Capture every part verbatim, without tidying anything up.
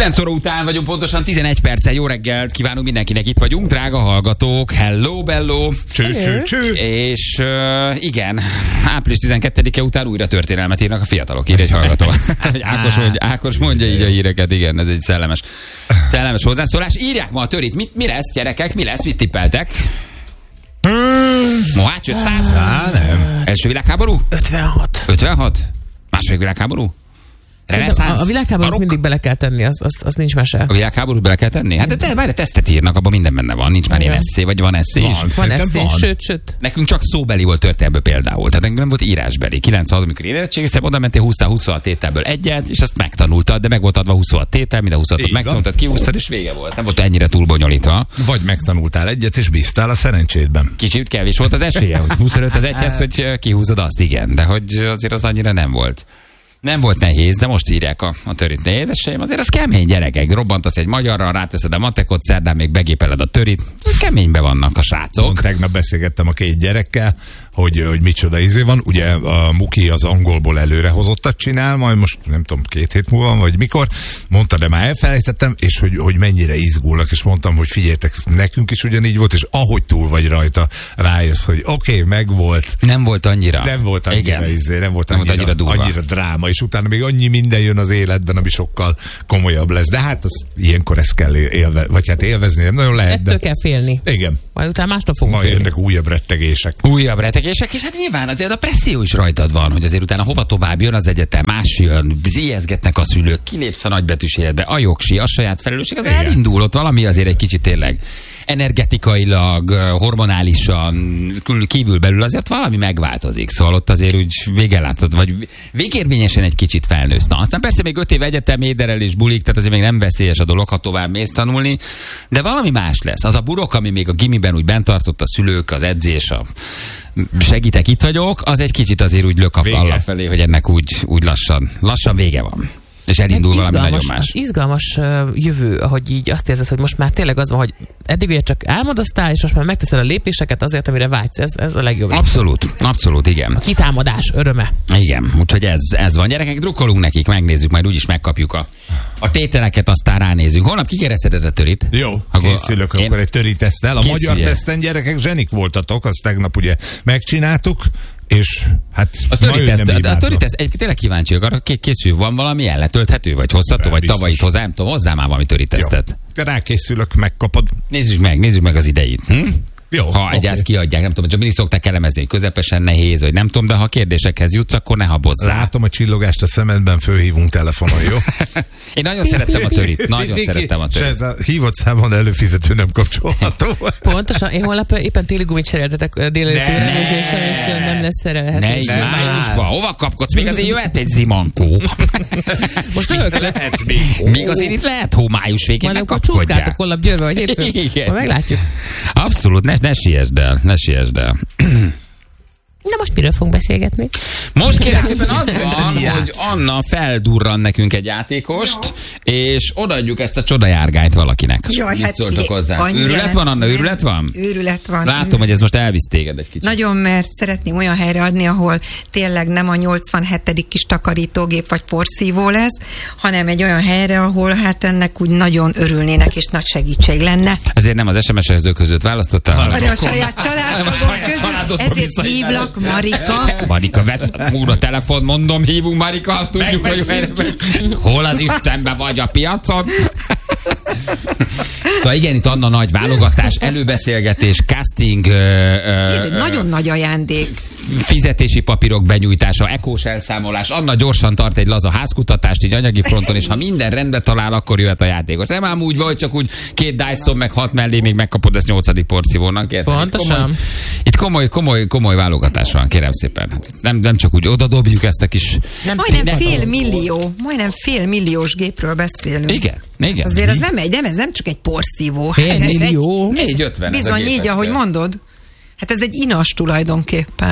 kilenc óra után vagyunk, pontosan tizenegy perccel. Jó reggelt kívánunk mindenkinek, itt vagyunk, drága hallgatók. Hello, bello. Cső, cső, cső. És uh, igen, április tizenkettedike után újra történelmet írnak a fiatalok, ír egy hallgató. Ákos mondja, Ákos mondja így a híreket, igen, ez egy szellemes, szellemes hozzászólás. Írják ma a törit, mit, mi lesz, gyerekek, mi lesz, mit tippeltek? Mohács ötszáz? Á, nem. Első világháború? ötvenhat. ötvenhat? Második világháború? A, a világháborút mindig bele kell tenni, az, az, az nincs mese. A világháborút bele kell tenni? Hát de várj, tesztet írnak, abban minden benne van. Nincs már ilyen eszé, vagy van eszé is? Van, van eszé, sőt, sőt. Nekünk csak szóbeli volt történelmből például. Tehát nekünk nem volt írásbeli. kilencvenhat, amikor érettségiztem, oda mentél húsz huszonhat tételből egyet, és azt megtanultad, de meg volt adva huszonhat tétel, minden huszonhatot megtanultad, kihúztad, és vége volt. Nem volt ennyire túl bonyolítva. Vagy megtanultál egyet, és bíztál a szerencsédben. Kicsit kevés volt az esélye, hogy huszonöt az egyhez, hogy kihúzod azt, igen. De hogy azért az annyira nem volt. Nem volt nehéz, de most írják a, a törit. Édesem, azért az kemény, gyerekek. Robbantasz egy magyarra, ráteszed a matekot, szerdán még begépeled a törit. Keménybe vannak a srácok. Pont tegnap beszélgettem a két gyerekkel, hogy, hogy micsoda izé van. Ugye a Muki az angolból előrehozottat csinál, majd most nem tudom, két hét múlva, vagy mikor. Mondta, de már elfelejtettem, és hogy, hogy mennyire izgulnak, és mondtam, hogy figyeljetek, nekünk is ugyanígy volt, és ahogy túl vagy rajta, rájössz, hogy oké, okay, megvolt. Nem volt annyira. Nem volt annyira izé, nem volt annyira, nem volt annyira, annyira dráma, és utána még annyi minden jön az életben, ami sokkal komolyabb lesz. De hát az, ilyenkor ezt kell élve, vagy hát élvezni, nem nagyon lehet. Ettől de... kell félni. Igen. Majd utána másnap fogunk Majd félni. jönnek újabb rettegések. Újabb rettegések, és hát nyilván azért a presszió is rajtad van, hogy azért utána hova tovább jön az egyetem, más jön, ijeszgetnek a szülők, kilépsz a nagybetűs életbe, a jogsi, a saját felelősség, az elindul ott valami azért egy kicsit tényleg energetikailag, hormonálisan, kívül belül azért valami megváltozik. Szóval ott azért úgy végelátod, vagy végérvényesen egy kicsit felnősz. Na, aztán persze még öt év egyetem, éderelés, bulik, tehát azért még nem veszélyes a dolog, ha tovább mész tanulni, de valami más lesz. Az a burok, ami még a gimiben úgy bent tartott a szülők, az edzés, a segítek, itt vagyok, az egy kicsit azért úgy lök a falla felé, hogy ennek úgy, úgy lassan, lassan vége van. És elindul valami nagyon más. Izgalmas jövő, ahogy így azt érzed, hogy most már tényleg az van, hogy eddig ugye csak álmodoztál, és most már megteszed a lépéseket azért, amire vágysz. Ez, ez a legjobb. Abszolút, abszolút, igen. A kitámadás öröme. Igen, úgyhogy ez, ez van. Gyerekek, drukkolunk nekik, megnézzük, majd úgyis megkapjuk a, a tételeket, aztán ránézünk. Holnap kikereszted a törit? Jó, akkor készülök, én... akkor egy töri teszttel. A készülje. Magyar teszten, gyerekek, zsenik voltatok, azt tegnap ugye megcsináltuk. És hát a töriteszt, a, a töriteszt, egyébként tényleg kíváncsiak arra, készül, van valami el letölthető, vagy hozható, vagy tavalyit hozzá, nem tudom, hozzá már valami töritesztet. Rákészülök, megkapod. Nézzük meg, nézzük meg az idejét. Hm? Jó, ha okay. Egyáltalán kiadják, nem tudom, csak mindig szokták elemezni, hogy közepesen nehéz, vagy nem tudom, de ha a kérdésekhez jutsz, akkor ne habozzál. Látom a csillogást a szemedben, fölhívunk telefonon, jó? Én nagyon szerettem a törit, nagyon szerettem a törit. És ez a hívott számon előfizető nem kapcsolható. Pontosan, én holnap éppen téli gumit cseréltetek délelőttőre, és nem lesz szerelhető. Ne, májusban, hova kapkodsz? Még azért jöhet egy zimankó. Most röhög lehet még. Még azért itt lehet hó május végén megkapkodják. Majd akkor csúszkáltok holnap Győrbe, vagy hétfőn. Majd meglátjuk. Abszolút, ne, ne siessd el, ne siessd el. Na most miről fogunk beszélgetni? Most kérlek szépen az van, hogy Anna feldurran nekünk egy játékost, jó, és odaadjuk ezt a csodajárgányt valakinek. Jaj, mit hát szóltok hozzá? Annyira, őrület van, Anna? Őrület van? Őrület van. Látom, őrület. hogy ez most elvisz téged egy kicsit. Nagyon, mert szeretném olyan helyre adni, ahol tényleg nem a nyolcvanhetedik kis takarítógép vagy porszívó lesz, hanem egy olyan helyre, ahol hát ennek úgy nagyon örülnének, és nagy segítség lenne. Ezért nem az es em es-ezők között választottál, hanem a saját családtagok között. Ezért hívlak, Marika. Marika, vett úr a telefon, mondom, hívunk Marika, tudjuk, hogy hol az Istenben vagy a piacon. Szóval igen, itt Anna nagy válogatás, előbeszélgetés, casting. Ez egy nagyon nagy ajándék. Fizetési papírok benyújtása, ekós elszámolás. Anna gyorsan tart egy laza házkutatást így anyagi fronton, és ha minden rendbe talál, akkor jöhet a játékos. Nem ám úgy vagy, csak úgy két Dyson meg hat mellé még megkapod ezt nyolcadik porszívónak. Pontosan. Itt komoly, komoly, komoly válogatás van, kérem szépen. Hát nem, nem csak úgy oda dobjuk ezt a kis... Nem, majdnem fél millió, majdnem fél milliós gépről beszélünk. Igen, igen. Azért az nem egy, nem, ez nem csak egy porszívó. Fél millió? négy ötven. Bizony így, ahogy mondod. Hát ez egy inas tulajdonképpen.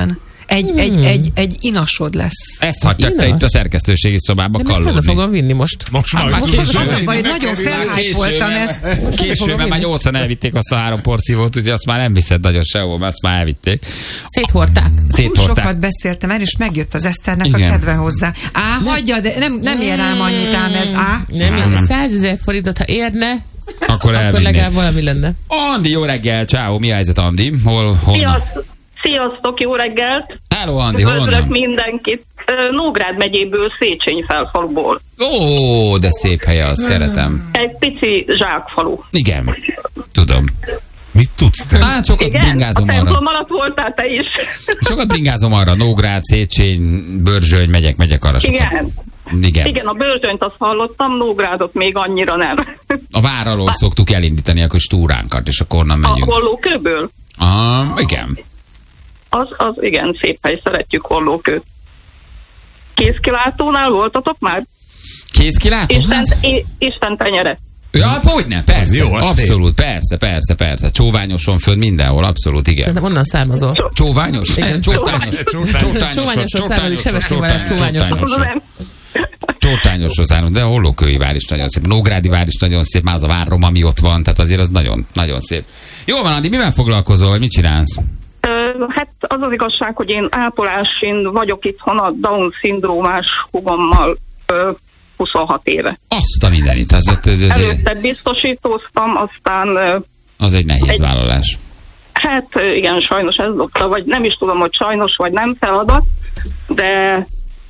egy, hmm. egy, egy, egy inasod lesz. Ezt hagytak te itt a szerkesztőségi szobában kallódni. Ezt haza fogom vinni most. Most már most az a baj, nagyon felhájpoltam ezt. Később, mert már nyolcan elvitték azt a három porszívót, ugye azt már nem viszed nagyon sehol, mert azt már elvitték. Széthordták. Széthordták. Sokat beszéltem el, és megjött az Eszternek Igen. a kedve hozzá. Á, hagyja, de nem, nem ér rám annyit ám ez, á. Nem, százezer forintot, ha érne, akkor, akkor legalább valami lenne. Andi, jó reggel, ciao, mi a helyzet, Andi? Hol, hol? Sziasztok, sziasztok, jó reggelt! Hello, Andi, hol Üdvözlök van? mindenkit. Nógrád megyéből, Széchenyi-felfaluból. Ó, de szép hely az, szeretem. Egy pici zsákfalu. Igen, tudom. Mit tudsz te? Hát sokat Igen? bringázom A arra. templom alatt voltál te is. Sokat bringázom arra, Nógrád, Széchenyi, Börzsöny, megyek, megyek arra sokat. Igen. Igen. Igen, a Börzsönyt azt hallottam, Nógrádot még annyira nem. A vár alól szoktuk elindítani a kis túránkat, és akkor onnan A megyünk. Hollókőből? Ah, igen. Az, az igen, szép hely, szeretjük Hollókőt. Kézkilátónál voltatok már? Kézkilátó? Isten, Hát? I- Isten tenyere. Ja, hogyne, persze, jó, az abszolút, persze, persze, persze. Csóványoson fönn mindenhol, abszolút, igen. Szerintem onnan származol. Csóványos? Igen. Csótányos. Csóványoson származik, Sebestyén város csóványoson. Nem. Csótányosról származunk, de a Hollókői vár is nagyon szép. Nógrádi vár is nagyon szép, már az a várrom, ami ott van, tehát azért az nagyon, nagyon szép. Jó van, Andi, mivel foglalkozol, vagy mit csinálsz? Ö, Hát az az igazság, hogy én ápolásin vagyok itthon a Down-szindrómás hugommal ö, huszonhat éve. Azt a mindenit, az, az, az, az, Előtte biztosítóztam, aztán ö, az egy nehéz Egy- vállalás. hát ö, igen, sajnos ez dobta, vagy nem is tudom, hogy sajnos vagy nem feladat, de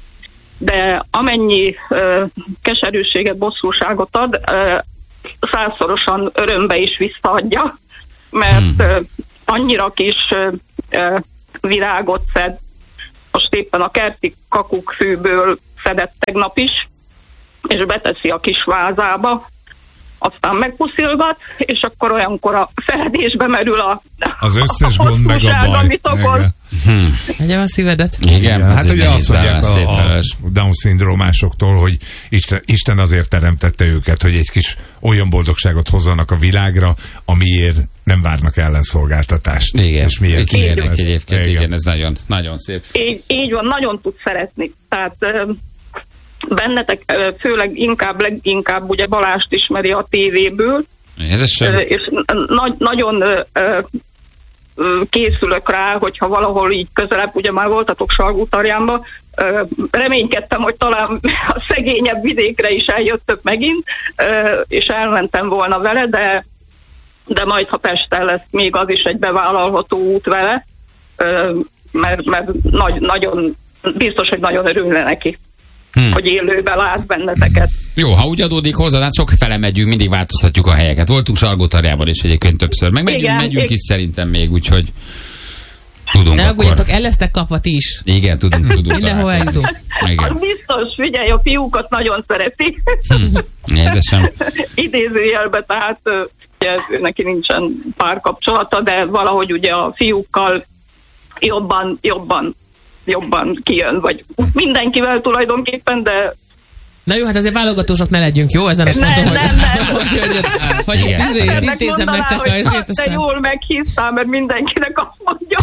de amennyi ö, keserűséget, bosszúságot ad, ö, százszorosan örömbe is visszaadja, mert Hmm. ö, annyira kis ö, ö, virágot szed, most éppen a kerti kakukkfűből szedett tegnap is, és beteszi a kis vázába, aztán megpuszilgat, és akkor olyankor a feledésbe merül a Az összes gond meg a hosszúság, baj. amit okoz. Igen. Hegyem a szívedet. Igen, Igen, ez hát egy ugye nehéz azt mondják vállalás, szép a, a vállalás. Down-szindrómásoktól, hogy Isten, Isten azért teremtette őket, hogy egy kis olyan boldogságot hozzanak a világra, amiért nem várnak ellenszolgáltatást. Igen, És miért igen, szép ez. egyébként, igen, ez nagyon, nagyon szép. Így, így van, nagyon tud szeretni. Tehát ö, bennetek ö, főleg inkább, leginkább ugye Balást ismeri a tévéből, Ez ö, sem. és na- nagyon ö, ö, ö, készülök rá, hogyha valahol így közelebb, ugye már voltatok Salgótarjánba, ö, reménykedtem, hogy talán a szegényebb vidékre is eljöttök megint, ö, és elmentem volna vele, de de majd, ha Pesten lesz, még az is egy bevállalható út vele, ö, mert, mert nagy, nagyon, biztos, hogy nagyon örülne neki, Hmm. hogy élőben lát benneteket. Jó, ha úgy adódik hozzá, hát sok fele megyünk, mindig változtatjuk a helyeket. Voltunk Salgótarjában is egyébként többször, meg megyünk, Igen, megyünk igen. is szerintem még, úgyhogy tudunk Ne akkor. aggódjatok, el lesztek kapva ti is. Igen, tudunk, tudunk. Mindenhol találkozni. eljutunk. Az Igen. biztos, figyelj, a fiúkat nagyon szereti. Édesem. Idézőjelbe, tehát ö, ugye, ő neki nincsen párkapcsolata, de valahogy ugye a fiúkkal jobban, jobban, jobban kijön, vagy mindenkivel tulajdonképpen, de Na jó, hát azért válogatósok ne legyünk, jó? Ezen a Nem, ponton, hogy, nem, nem. hogy, hogy, hogy Igen. izé- Ennek intézem mondaná, nektek a hogy ezért, hát, te aztán... jól meghívtál, mert mindenkinek azt mondja.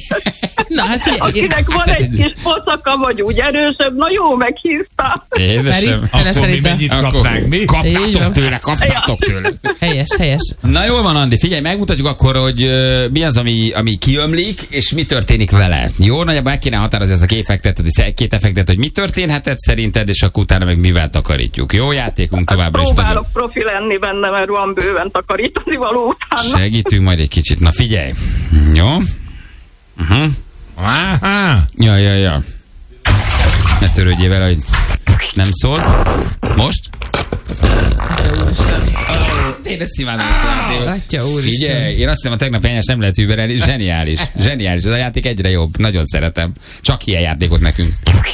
Na hát figyelj, Akinek van ez egy egy- kis pocaka, vagy úgy erősebb, na jó, meghívtál. Édesem. Feri, Fele Akkor mi szerintem. mennyit Akkor kapnánk? Mi? Így Kaptátok van. tőle, kaptátok tőle. Helyes, helyes. Na jól van, Andi, figyelj, megmutatjuk akkor, hogy uh, mi az, ami, ami kiömlik, és mi történik vele. Jó, nagyjából el kéne határozni ezt a két effektet, hogy két effektet, hogy mi történhetett szerinted, és akkor utána meg mivel takarítjuk. Jó játékunk továbbra is. Próbálok profi lenni benne, mert van bőven takarítani való utána. Segítünk majd egy kicsit. Na figyelj. Jó? Uh-huh. Áhá. Ja, ja, ja. Ne törődjél vele, hogy nem szól. Most? Én ezt imádom. Atya úristen. Figyelj, én azt hiszem, a tegnap enyes nem lehet überelni. Zseniális. Zseniális. Ez a játék egyre jobb. Nagyon szeretem. Csak ilyen játékot nekünk.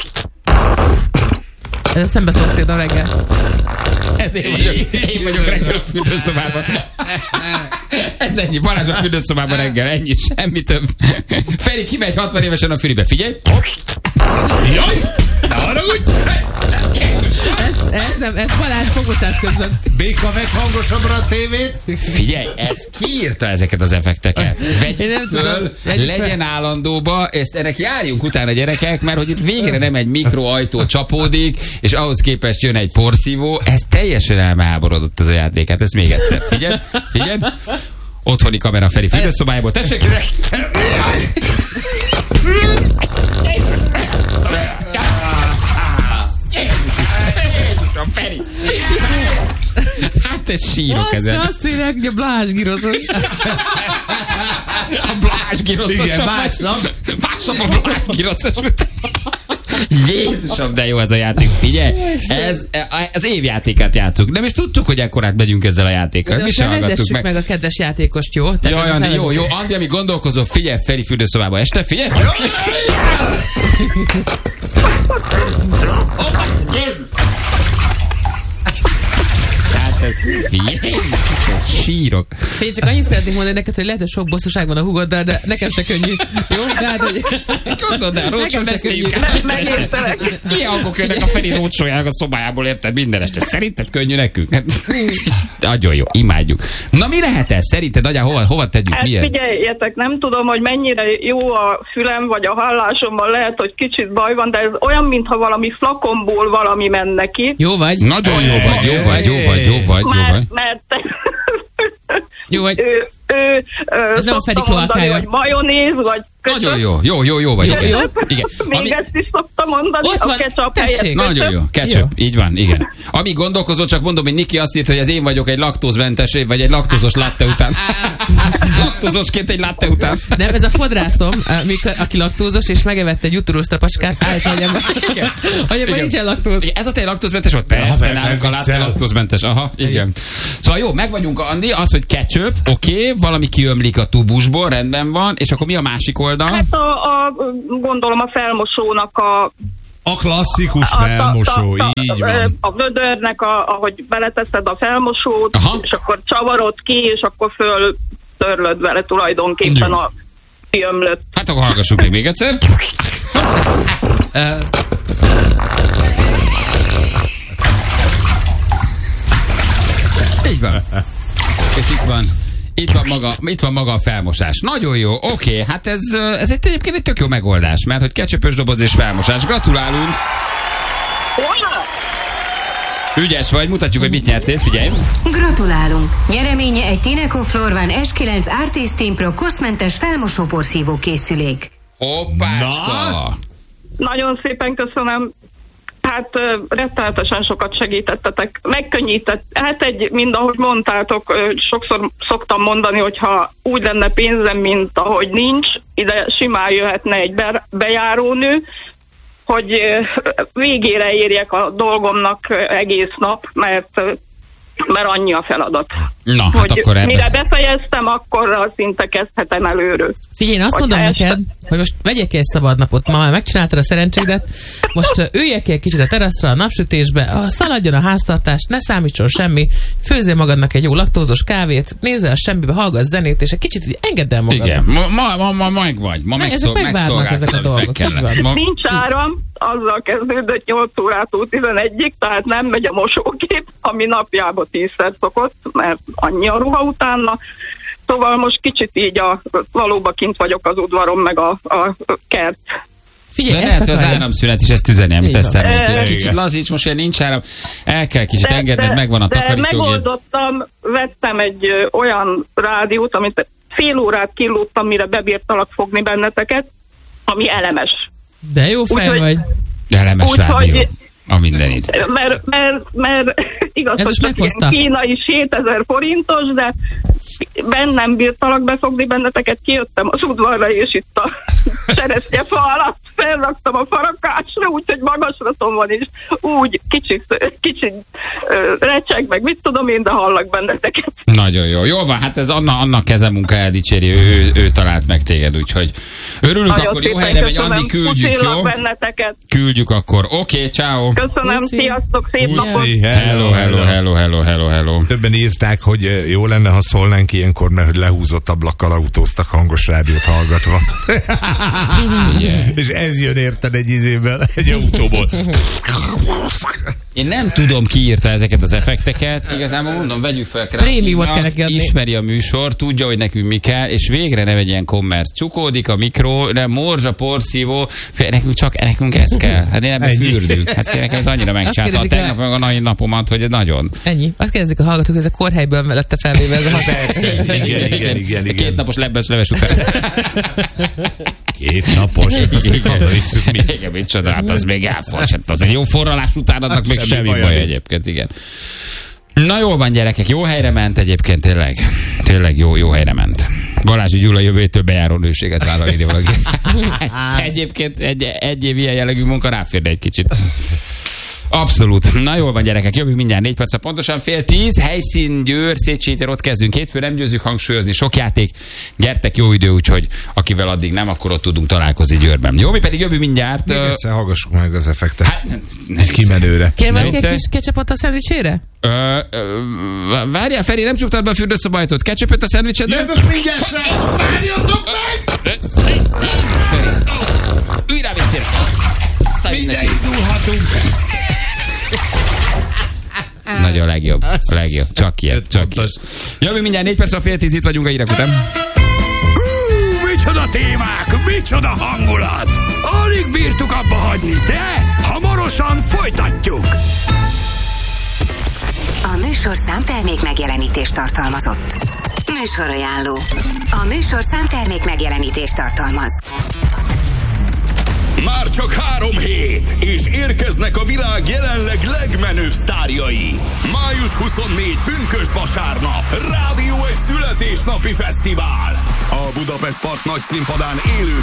Ez szembe szóltél reggel. Ezért vagyok, én vagyok reggel a fürdőszobában. Ez ennyi. Balázs a fürdőszobában reggel. Ennyi. Semmi több. Feri kimegy hatvan évesen a füribe. Figyelj. Jaj! Ne haragudj! Ez, ez nem, ez Balázs fogotás közben. Béka, vedd hangosabbra a tévét. Figyelj, ez kiírta ezeket az effekteket. Vegy föl, legyen állandóba, ezt ennek járjunk utána gyerekek, mert hogy itt végre nem egy mikroajtó csapódik, és ahhoz képest jön egy porszívó, ez teljesen elmeháborodott ez a játék. Hát ezt még egyszer. Figyelj, figyelj. Otthoni kamera Feri fürdőszobájából. Tessék! Feri! Hát ez sírok ezen. Azt írják, hogy a Blázs gírozos. A Blázs gírozos. Igen, másnap. Másnap a Blázs gírozos után. Jézusom, de jó ez a játék. Figyelj, ez az évjátékát játszunk. Nem is tudtuk, hogy ekkorát megyünk ezzel a játékkal. Mi sem hallgattuk meg. meg a kedves játékost, jó? Jó, Andi, jó, jó. Andi, ami gondolkozol, figyelj, Feri fürdőszobába este, figyelj. Sírok. Én csak annyit szeretnék mondani neked, hogy lehet, hogy sok bosszúság van a húgoddal, de nekem se könnyű. Jó? Tehát, hogy... Gondold el, rócsó szesztéljük. Ilyen hangok jönnek a Feri rócsójának a szobájából, érted, minden este. Szerinted könnyű nekünk? Nagyon jó, imádjuk. Na mi lehet ez? Szerinted, agyá, hova, hova tegyük? Hát Miért? figyeljetek, nem tudom, hogy mennyire jó a fülem, vagy a hallásommal, lehet, hogy kicsit baj van, de ez olyan, mintha valami flakonból valami menne ki. Jó vagy? Nagyon jó vagy, jó vagy, jó vagy, jó vagy, jó Mert, vagy. mert Jó vagy. ő, ő, ő Ez nem a Feri szokta mondani, kloakája. hogy majonéz, vagy Nagyon jó, jó, jó, jó vagy. Jó, jó. Igen. Még Ami... ezt is szokta mondani, Ott a van, ketchup tessék. helyett. Nagyon jó, ketchup, így van, igen. Amíg gondolkozol, csak mondom, hogy Niki azt írt, hogy az én vagyok egy laktózmentes, vagy egy laktózos latte után. Laktózosként egy latte után. Nem, ez a fodrászom, mikor, aki laktózos, és megevette egy utolós tapaskát, állít, hogy ebben, hogy ebben nincsen laktóz. Ez a te laktózmentes volt? Persze, Ja, nálunk a latte viccelem. laktózmentes. Aha, igen. Szóval jó, meg vagyunk, Andi, az, hogy ketchup, oké, okay, valami kiömlik a tubusból, rendben van, és akkor mi a másik oldal? Hát a, a, gondolom a felmosónak a A klasszikus a- a- felmosó, a- a- így a- van. A vödörnek, a, ahogy beleteszed a felmosót, Aha. és akkor csavarod ki, és akkor föl törlöd vele tulajdonképpen Jó. a kiömlött. Hát akkor hallgassuk még, még egyszer. Így van. És itt van. Itt van maga, itt van maga a felmosás. Nagyon jó, oké, okay, hát ez, ez egy, egyébként egy tök jó megoldás, mert hogy ketchupös doboz és felmosás. Gratulálunk! Ügyes vagy, mutatjuk, hogy mit nyertél, figyelj! Gratulálunk! Nyereménye egy Tineco Florvan es kilenc Artist Team Pro koszmentes felmosóporszívó készülék. Hoppácska! Nagyon szépen köszönöm. Hát ö, rettenetesen sokat segítettetek. Megkönnyített. Hát egy, mind ahogy mondtátok, ö, sokszor szoktam mondani, hogyha úgy lenne pénzem, mint ahogy nincs, ide simán jöhetne egy be, bejárónő, hogy ö, végére érjek a dolgomnak ö, egész nap, mert ö, mert annyi a feladat. Na, hát Hogy akkor mire ebben... befejeztem, akkorra szinte kezdhetem előről. Figyelj, én azt Hogyha mondom este- neked, hogy most vegyek ki egy szabad napot, ma már megcsináltad a szerencsédet, most uh, üljek ki egy kicsit a teraszra, a napsütésbe, uh, szaladjon a háztartás, ne számítson semmi, főzzél magadnak egy jó laktózos kávét, nézzel a semmibe, hallgass zenét, és egy kicsit így engedd el magadnak. Igen, ma, ma, ma, ma meg vagy. Ma Na, ezek megszol, megvárnak ezek a megszolgáltad, dolgok, meg kellett. így van. Ma, Nincs áram, azzal kezdődött nyolc órától tizenegyig, tehát nem megy a mosógép, ami napjában tízszer szokott, mert annyi a ruha utána. Szóval most kicsit így a, valóban kint vagyok az udvaron, meg a, a kert. Figyelj, de ezt lehet, hogy az akarja. áramszünet is ezt üzeni, amit Így ezt van. elmondtad. E, Kicsit igen. lazíts, most ilyen nincs áram. El kell kicsit engedned, megvan a de takarítógép. megoldottam, vettem egy ö, olyan rádiót, amit fél órát kilóttam, mire bebírtalak fogni benneteket, ami elemes. De jó fej Úgyhogy- vagy. Elemes Úgy, rádió. hogy- A mindenit. Mert, mert, mert igaz, Ez hogy is csak ilyen meghozta. kínai hétezer forintos, de bennem bírtalak befogni benneteket, kijöttem az udvarra, és itt a cseresznyefa alatt felraktam a farakásra, úgyhogy magasraton van, és úgy kicsit, kicsit ö, recseg, meg mit tudom én, de hallak benneteket. Nagyon jó. Jó van, hát ez Anna, Anna kezemunka eldicséri, ő, ő, ő talált meg téged, úgyhogy örülünk, Nagyon akkor jó szépen helyre megy, köszönöm, Andi, küldjük, puszillak jó? benneteket. Küldjük akkor. Oké, okay, ciao. Köszönöm, Puszi. sziasztok, szép napot! Puszi, Hello, hello, hello, hello, hello, hello. Többen írták, hogy eh, jó lenne, ha szólnánk ilyenkor, mert hogy lehúzott ablakkal autóztak hangos rádiót hallgatva. És ez jön érted egy izével, egy autóból. Én nem tudom, ki írta ezeket az effekteket. Igazából mondom, vegyük fel Prémiumot kell neki adni. Ismeri a műsor, tudja, hogy nekünk mi kell, és végre nem egy ilyen commerce. Csukódik a mikro, nem morzsa, porszívó, fél, nekünk csak nekünk ez kell. Hát én ebben fürdünk. Hát fél, nekem ez annyira megcsinálta a tegnap meg a nagy napomat, hogy nagyon. Ennyi. Azt kérdezik a hallgatók, hogy ez a kórhelyből lette felvéve ez a Persze, igen, igen, igen, igen, igen. Két napos leves, leves után. Két napos, ezt még hazavisszük mi. Igen, micsoda, hát az még elfogy. Az egy jó forralás után adnak még semmi baj, baj egyébként, igen. Na jól van, gyerekek, jó helyre ment egyébként, tényleg. Tényleg jó, jó helyre ment. Balázsi Gyula jövőjétől bejáró nőséget vállal ide valaki. Egyébként egy, egy év ilyen jellegű munka ráférne egy kicsit. Abszolút. Na jól van, gyerekek, jövünk mindjárt négy perc, pontosan fél tíz, helyszín, Győr, Széchenyi tér, ott kezdünk. Hétfő nem győzzük hangsúlyozni, sok játék, gyertek, jó idő, úgyhogy akivel addig nem, akkor ott tudunk találkozni Győrben. Jó, mi pedig jövünk mindjárt. Még egyszer hallgassuk meg az effektet. Hát, egy kimenőre. Kérlek egy kis ketchupot a szendvicsére? Várjál, Feri, nem csuktad be a fürdőszobajtot? Ketchupot a szendvicsedre? Jövök mindjárt, srác! Várjatok meg! Ülj rá viccére! Mindjárt indulhatunk! Nagyon legjobb, a legjobb. Csak ilyet, csak ilyet. Jövő mindjárt négy perc, a fél tíz, itt vagyunk a hírek után. Hú, micsoda témák, micsoda hangulat! Alig bírtuk abba hagyni, de hamarosan folytatjuk! A műsor számtermék megjelenítést tartalmazott. Műsorajánló. A műsor számtermék megjelenítést tartalmaz. Már csak három hét, és érkeznek a világ jelenleg legmenőbb sztárjai. május huszonnégy pünkösd vasárnap, Rádió egy születésnapi fesztivál. A Budapest Park nagy színpadán élő